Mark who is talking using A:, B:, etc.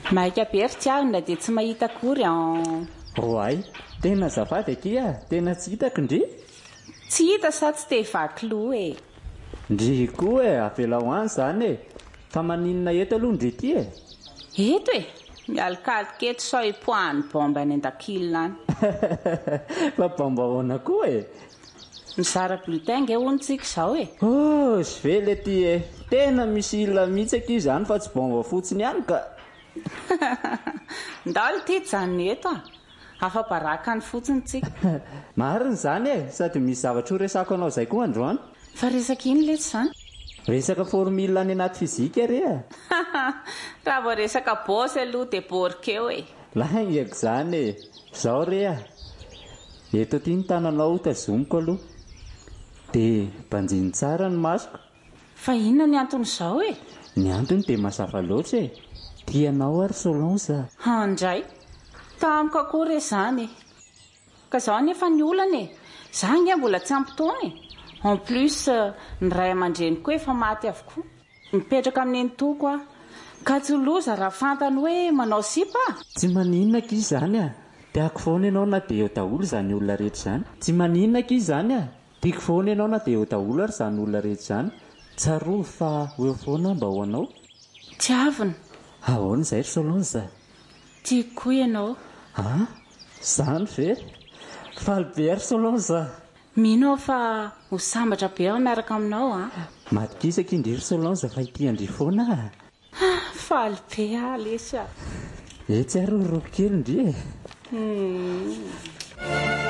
A: Maika be ry tiavina dia tsy mahita kory
B: Roay, tena zafady akia, tena tsy hitako ndry.
A: Tsy hita sa tsy te vaky loha e.
B: Ndry koa e, avela ho any zany e. Fa maninona eto aloha ndry ty e?
A: Eto e, mialikaliky eto sao ipoahany bomba any an-dakilina any.
B: Fa bomba ahoana koa e?
A: Mizara bulletin ontsika izao e.
B: Oh, sy vely ty e. Tena misy ila mihitsy aky izany fa tsy bomba fotsiny ihany ka.
A: Ndalo ty janony eto afa-baraka ny fotsiny tsika.
B: Marina izany e, sady misy zavatra ho resako anao izay koa androany.
A: Fa resaka ino leto izany?
B: Resaka formule any anaty fizika re e.
A: Raha vao resaka bosy aloha dia borikeo e.
B: Laingako izany e. Izao re a. Eto ty ny tananao tazomiko aloha. Dia banjiny tsara ny masoko.
A: Fa inona ny anton'izao e?
B: Ny antony dia mazava loatra e. Tianao ary Solange.
A: Handray, tamiko akory izany e. Ka izao nefa ny olana e. Izaho nge mbola tsy ampy-taona e. En plus ny ray aman-dreny koa efa maty avokoa. Mipetraka amin'ny entoko aho. Ka tsy loza raha fantany hoe manao sipa.
B: Tsy maninona aky izany a. Tiako foana ianao na dia eo daholo izany olona rehetra izany. Tsy maninona aky izany a. Tiako foana ianao na dia eo daholo ary izany olona rehetra izany. Tsaroa fa eo foana mba ho anao.
A: Tiavina.
B: Ahoana izay ry Solange?
A: Tiako koa ianao.
B: Izany ve? Faly be ary Solange.
A: Mino aho fa ho sambatra be aho miaraka aminao
B: Matokisaka indry ry Solange fa ity andry foana.
A: Faly be alesa.
B: Etsy ary roa kely indry e.